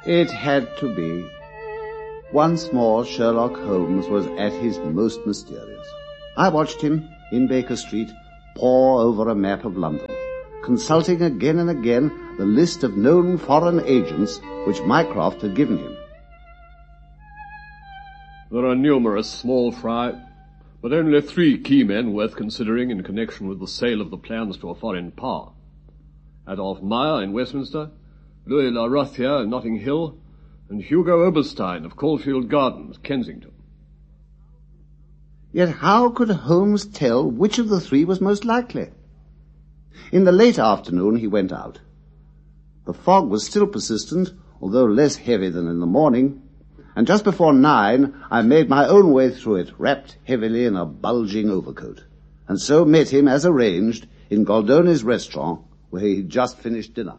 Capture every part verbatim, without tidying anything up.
It had to be. Once more, Sherlock Holmes was at his most mysterious. I watched him, in Baker Street, pore over a map of London, consulting again and again the list of known foreign agents which Mycroft had given him. There are numerous small fry, but only three key men worth considering in connection with the sale of the plans to a foreign power. Adolph Meyer in Westminster, Louis La Rothiere in Notting Hill, and Hugo Oberstein of Caulfield Gardens, Kensington. Yet how could Holmes tell which of the three was most likely? In the late afternoon he went out. The fog was still persistent, although less heavy than in the morning, and just before nine I made my own way through it, wrapped heavily in a bulging overcoat, and so met him, as arranged, in Goldoni's restaurant, where he had just finished dinner.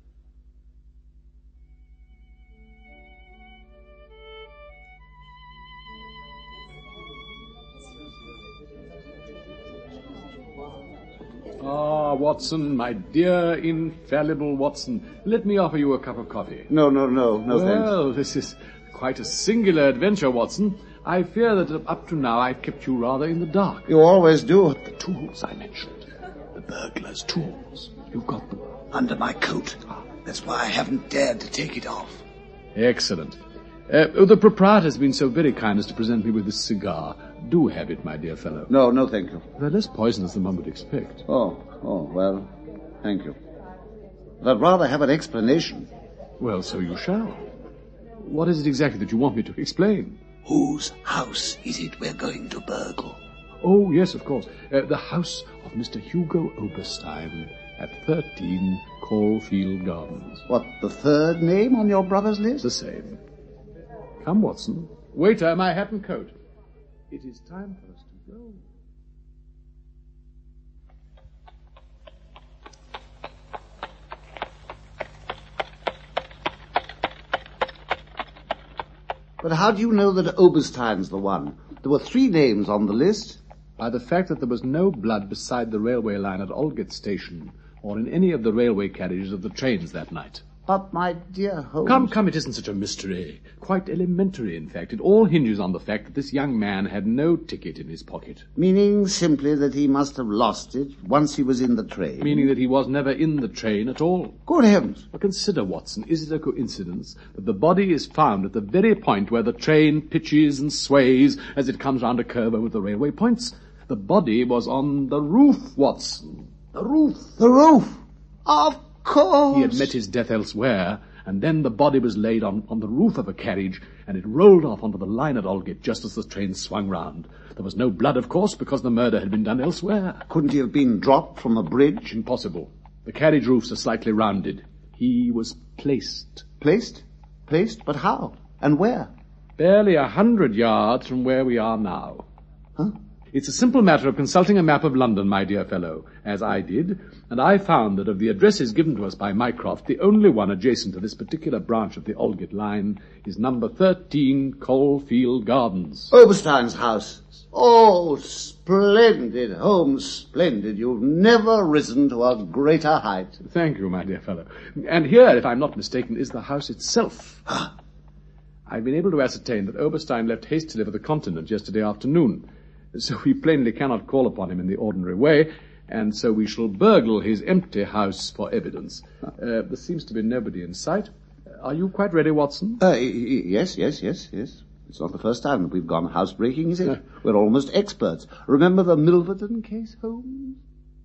Ah, Watson, my dear, infallible Watson, let me offer you a cup of coffee. No, no, no, no well, thanks. Well, this is quite a singular adventure, Watson. I fear that up to now I've kept you rather in the dark. You always do. The tools I mentioned, the burglar's tools, you've got them. Under my coat. That's why I haven't dared to take it off. Excellent. Uh, oh, the proprietor's been so very kind as to present me with this cigar. Do have it, my dear fellow. No, no, thank you. They're less poisonous than one would expect. Oh, oh, well, thank you. But I'd rather have an explanation. Well, so you shall. What is it exactly that you want me to explain? Whose house is it we're going to burgle? Oh, yes, of course. Uh, the house of Mister Hugo Oberstein at thirteen Caulfield Gardens. What, the third name on your brother's list? The same. Come, Watson. Waiter, my hat and coat. It is time for us to go. But how do you know that Oberstein's the one? There were three names on the list. By the fact that there was no blood beside the railway line at Aldgate Station or in any of the railway carriages of the trains that night. But, my dear Holmes... Come, come, it isn't such a mystery. Quite elementary, in fact. It all hinges on the fact that this young man had no ticket in his pocket. Meaning simply that he must have lost it once he was in the train. Meaning that he was never in the train at all. Good heavens. Well, consider, Watson, is it a coincidence that the body is found at the very point where the train pitches and sways as it comes round a curve over the railway points? The body was on the roof, Watson. The roof. The roof? Of course. He had met his death elsewhere, and then the body was laid on, on the roof of a carriage, and it rolled off onto the line at Aldgate just as the train swung round. There was no blood, of course, because the murder had been done elsewhere. Couldn't he have been dropped from a bridge? Impossible. The carriage roofs are slightly rounded. He was placed. Placed? Placed? But how? And where? Barely a hundred yards from where we are now. Huh? It's a simple matter of consulting a map of London, my dear fellow, as I did, and I found that of the addresses given to us by Mycroft, the only one adjacent to this particular branch of the Aldgate line is number thirteen Caulfield Gardens. Oberstein's house. Oh, splendid, Holmes, splendid. You've never risen to a greater height. Thank you, my dear fellow. And here, if I'm not mistaken, is the house itself. I've been able to ascertain that Oberstein left hastily for the continent yesterday afternoon, so we plainly cannot call upon him in the ordinary way, and so we shall burgle his empty house for evidence. Uh, there seems to be nobody in sight. Are you quite ready, Watson? Uh, yes, yes, yes, yes. It's not the first time that we've gone housebreaking, is it? We're almost experts. Remember the Milverton case, Holmes?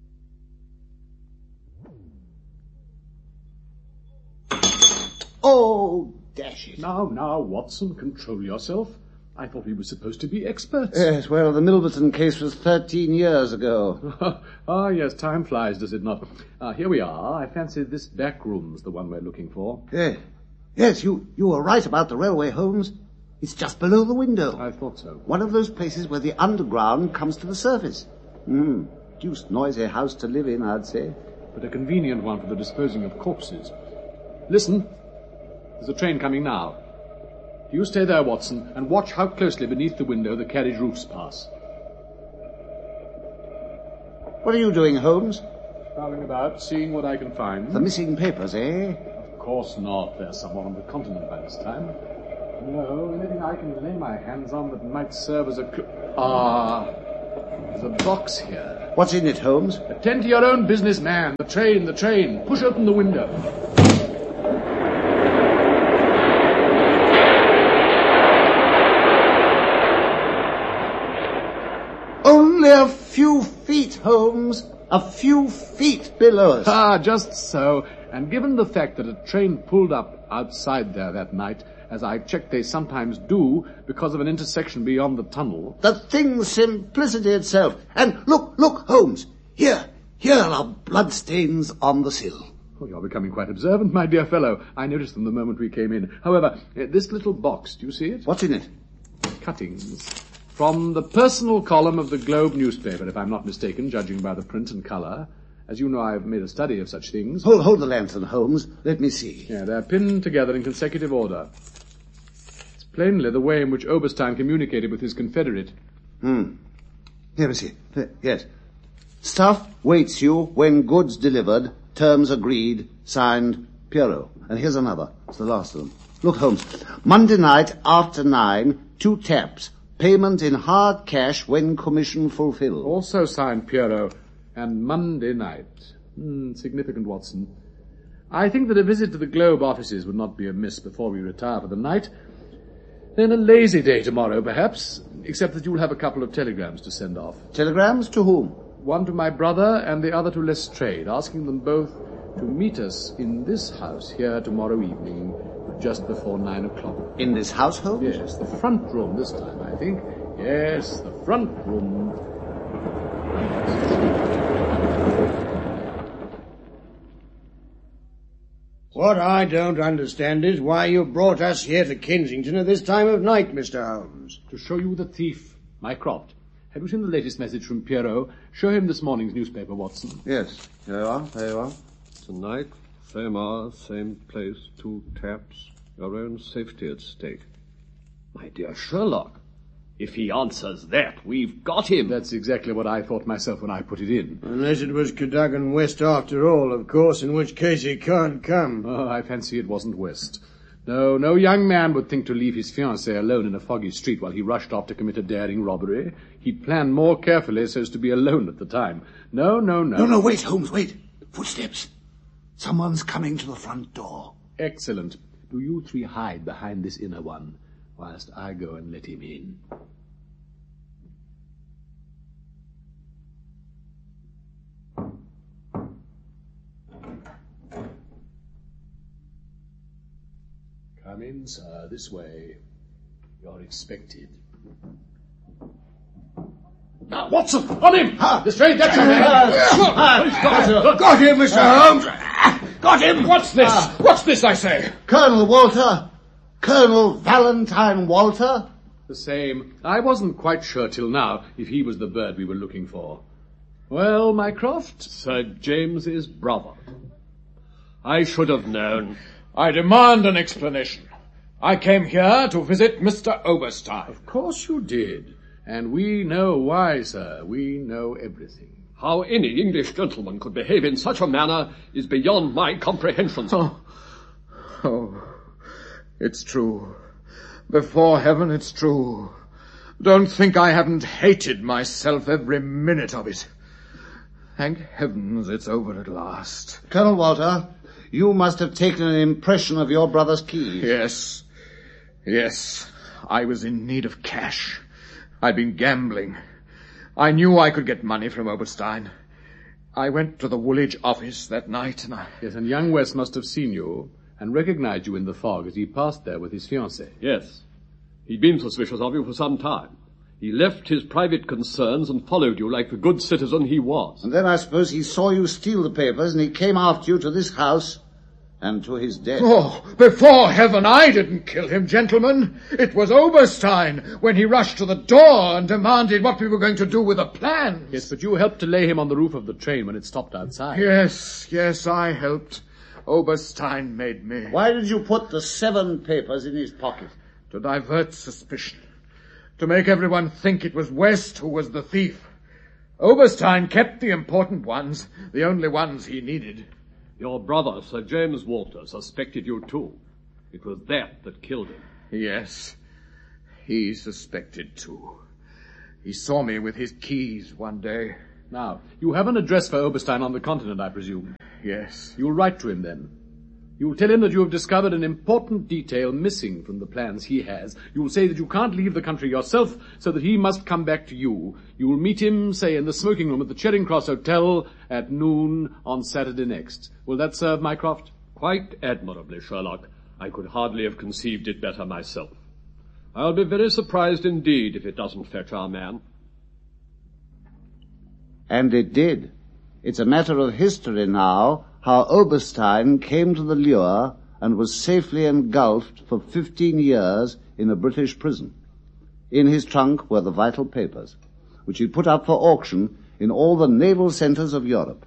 Oh, dash it. Now, now, Watson, control yourself. I thought we were supposed to be experts. Yes, well, the Milverton case was thirteen years ago. Ah, yes, time flies, does it not? Uh, here we are. I fancy this back room's the one we're looking for. Yes, yes, you, you were right about the railway, Holmes. It's just below the window. I thought so. One of those places where the underground comes to the surface. Hmm, deuced noisy house to live in, I'd say. But a convenient one for the disposing of corpses. Listen, there's a train coming now. You stay there, Watson, and watch how closely beneath the window the carriage roofs pass. What are you doing, Holmes? Prowling about, seeing what I can find. The missing papers, eh? Of course not. There's someone on the continent by this time. No, anything I can lay my hands on that might serve as a clue. Ah, there's a box here. What's in it, Holmes? Attend to your own business, man. The train, the train. Push open the window. Only a few feet, Holmes. A few feet below us. Ah, just so. And given the fact that a train pulled up outside there that night, as I checked they sometimes do, because of an intersection beyond the tunnel. The thing's simplicity itself. And look, look, Holmes. Here, here are bloodstains on the sill. Oh, you're becoming quite observant, my dear fellow. I noticed them the moment we came in. However, uh, this little box, do you see it? What's in it? Cuttings. From the personal column of the Globe newspaper, if I'm not mistaken, judging by the print and colour. As you know, I've made a study of such things. Hold, hold the lantern, Holmes. Let me see. Yeah, they're pinned together in consecutive order. It's plainly the way in which Oberstein communicated with his confederate. Hmm. Here is it. Yes. Stuff waits you when goods delivered, terms agreed, signed, Pierrot. And here's another. It's the last of them. Look, Holmes. Monday night after nine, two taps. Payment in hard cash when commission fulfilled. Also signed Pierrot. And Monday night. Hmm, significant, Watson. I think that a visit to the Globe offices would not be amiss before we retire for the night. Then a lazy day tomorrow, perhaps, except that you'll have a couple of telegrams to send off. Telegrams to whom? One to my brother and the other to Lestrade, asking them both to meet us in this house here tomorrow evening, just before nine o'clock. In this household? Yes, the front room this time, I think. Yes, the front room. What I don't understand is why you brought us here to Kensington at this time of night, Mister Holmes. To show you the thief, Mycroft. Have you seen the latest message from Pierrot? Show him this morning's newspaper, Watson. Yes. There you are. There you are. Tonight, same hour, same place, two taps, your own safety at stake. My dear Sherlock, if he answers that, we've got him. That's exactly what I thought myself when I put it in. Unless it was Cadogan West after all, of course, in which case he can't come. Oh, I fancy it wasn't West. No, no young man would think to leave his fiancée alone in a foggy street while he rushed off to commit a daring robbery. He'd planned more carefully so as to be alone at the time. No, no, no. No, no, wait, Holmes, wait. Footsteps. Someone's coming to the front door. Excellent. Do you three hide behind this inner one, whilst I go and let him in. Come in, sir, this way. You're expected. Now, Watson, on him! Ah, Lestrade, that's your man! Ah, got him, Mister Holmes! Got him! What's this? Ah. What's this, I say? Colonel Walter! Colonel Valentine Walter? The same. I wasn't quite sure till now if he was the bird we were looking for. Well, Mycroft? Sir James's brother. I should have known. I demand an explanation. I came here to visit Mister Oberstein. Of course you did. And we know why, sir. We know everything. How any English gentleman could behave in such a manner is beyond my comprehension. Oh, oh, it's true. Before heaven, it's true. Don't think I haven't hated myself every minute of it. Thank heavens it's over at last. Colonel Walter, you must have taken an impression of your brother's keys. Yes. Yes. I was in need of cash. I'd been gambling. I knew I could get money from Oberstein. I went to the Woolwich office that night and I... Yes, and young West must have seen you and recognized you in the fog as he passed there with his fiancée. Yes. He'd been suspicious of you for some time. He left his private concerns and followed you like the good citizen he was. And then I suppose he saw you steal the papers and he came after you to this house and to his death. Oh, before heaven, I didn't kill him, gentlemen. It was Oberstein when he rushed to the door and demanded what we were going to do with the plans. Yes, but you helped to lay him on the roof of the train when it stopped outside. Yes, yes, I helped. Oberstein made me. Why did you put the seven papers in his pocket? To divert suspicion. To make everyone think it was West who was the thief. Oberstein kept the important ones, the only ones he needed. Your brother, Sir James Walter, suspected you too. It was that that killed him. Yes, he suspected too. He saw me with his keys one day. Now, you have an address for Oberstein on the continent, I presume. Yes. You'll write to him then. You'll tell him that you have discovered an important detail missing from the plans he has. You'll say that you can't leave the country yourself, so that he must come back to you. You will meet him, say, in the smoking room at the Charing Cross Hotel at noon on Saturday next. Will that serve Mycroft? Quite admirably, Sherlock. I could hardly have conceived it better myself. I'll be very surprised indeed if it doesn't fetch our man. And it did. It's a matter of history now how Oberstein came to the lure and was safely engulfed for fifteen years in a British prison. In his trunk were the vital papers, which he put up for auction in all the naval centres of Europe.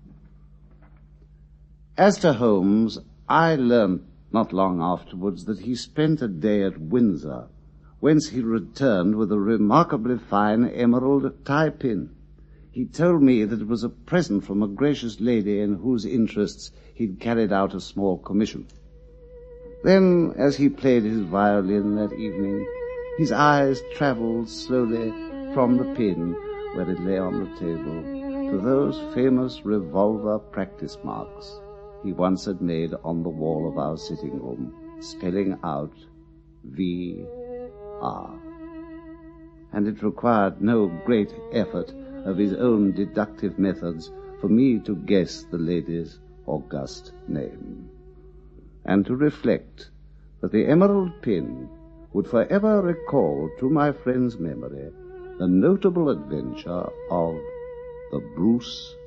As to Holmes, I learnt not long afterwards that he spent a day at Windsor, whence he returned with a remarkably fine emerald tie-pin. He told me that it was a present from a gracious lady in whose interests he'd carried out a small commission. Then, as he played his violin that evening, his eyes travelled slowly from the pin, where it lay on the table, to those famous revolver practice marks he once had made on the wall of our sitting room, spelling out V R. And it required no great effort of his own deductive methods for me to guess the lady's august name, and to reflect that the emerald pin would forever recall to my friend's memory the notable adventure of the Bruce